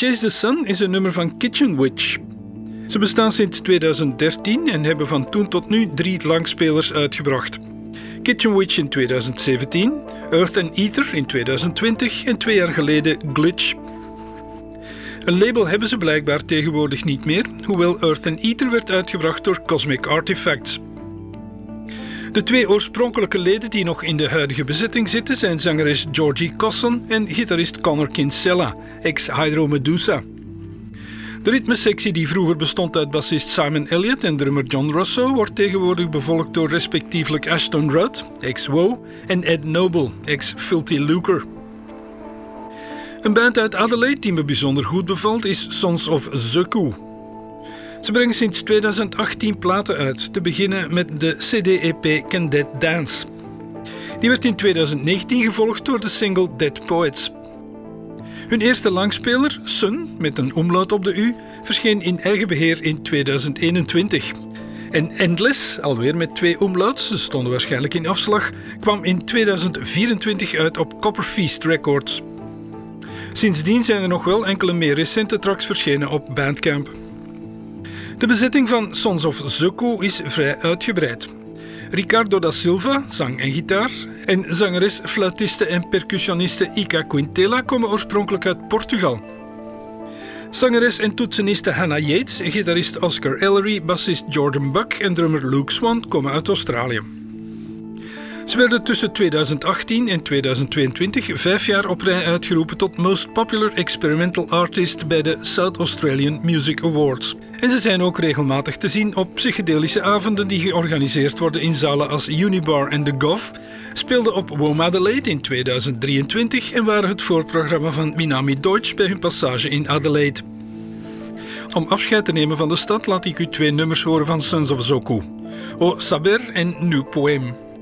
Chase the Sun is een nummer van Kitchen Witch. Ze bestaan sinds 2013 en hebben van toen tot nu 3 langspelers uitgebracht. Kitchen Witch in 2017, Earth and Ether in 2020 en 2 jaar geleden Glitch. Een label hebben ze blijkbaar tegenwoordig niet meer, hoewel Earth and Ether werd uitgebracht door Cosmic Artifacts. De 2 oorspronkelijke leden die nog in de huidige bezetting zitten zijn zangeres Georgie Cosson en gitarist Connor Kinsella, ex-Hydro Medusa. De ritmesectie die vroeger bestond uit bassist Simon Elliott en drummer John Russo wordt tegenwoordig bevolkt door respectievelijk Ashton Rudd, ex-Woe, en Ed Noble, ex-Filthy Lucre. Een band uit Adelaide die me bijzonder goed bevalt is Sons of Zuku. Ze brengen sinds 2018 platen uit, te beginnen met de CD-EP Can Dead Dance. Die werd in 2019 gevolgd door de single Dead Poets. Hun eerste langspeler, Sun, met een omlaut op de U, verscheen in eigen beheer in 2021. En Endless, alweer met 2 omlauts, ze stonden waarschijnlijk in afslag, kwam in 2024 uit op Copperfeast Records. Sindsdien zijn er nog wel enkele meer recente tracks verschenen op Bandcamp. De bezetting van Sons of Zuku is vrij uitgebreid. Ricardo da Silva, zang en gitaar, en zangeres, fluitiste en percussioniste Ika Quintela komen oorspronkelijk uit Portugal. Zangeres en toetseniste Hannah Yates, gitarist Oscar Ellery, bassist Jordan Buck en drummer Luke Swan komen uit Australië. Ze werden tussen 2018 en 2022 5 jaar op rij uitgeroepen tot Most Popular Experimental Artist bij de South Australian Music Awards. En ze zijn ook regelmatig te zien op psychedelische avonden die georganiseerd worden in zalen als Unibar en The Goff, speelden op WOMA Adelaide in 2023 en waren het voorprogramma van Minami Deutsch bij hun passage in Adelaide. Om afscheid te nemen van de stad laat ik u 2 nummers horen van Sons of Zuku, O Saber en Nu Poem.